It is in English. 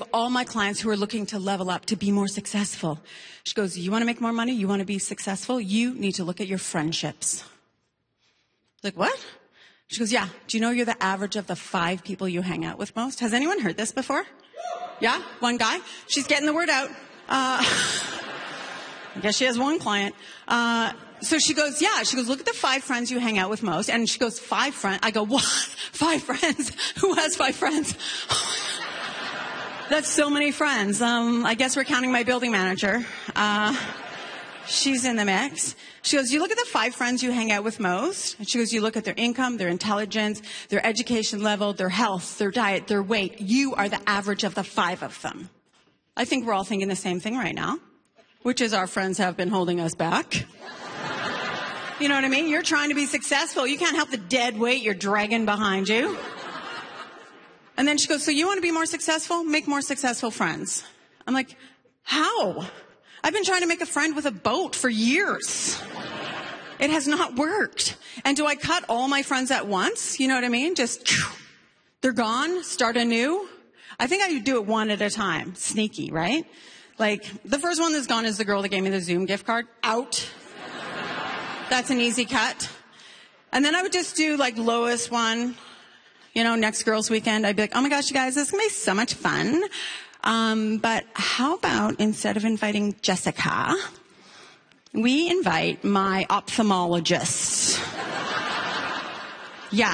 all my clients who are looking to level up, to be more successful. She goes, you want to make more money? You want to be successful? You need to look at your friendships. Like, what? She goes, yeah. Do you know you're the average of the 5 people you hang out with most? Has anyone heard this before? Yeah? One guy? She's getting the word out. I guess she has one client. So she goes, yeah. She goes, look at the 5 friends you hang out with most. And she goes, 5 friends. I go, what? 5 friends? Who has 5 friends? That's so many friends. I guess we're counting my building manager. She's in the mix. She goes, you look at the 5 friends you hang out with most. And she goes, you look at their income, their intelligence, their education level, their health, their diet, their weight. You are the average of the 5 of them. I think we're all thinking the same thing right now, which is our friends have been holding us back. You know what I mean? You're trying to be successful. You can't help the dead weight you're dragging behind you. And then she goes, so you want to be more successful? Make more successful friends. I'm like, how? I've been trying to make a friend with a boat for years. It has not worked. And do I cut all my friends at once? You know what I mean? Just, they're gone, start anew. I think I do it one at a time. Sneaky, right? Like, the first one that's gone is the girl that gave me the Zoom gift card. Out. That's an easy cut. And then I would just do like lowest one, you know, next girls weekend. I'd be like, oh my gosh, you guys, this is going to be so much fun. But how about instead of inviting Jessica, we invite my ophthalmologist.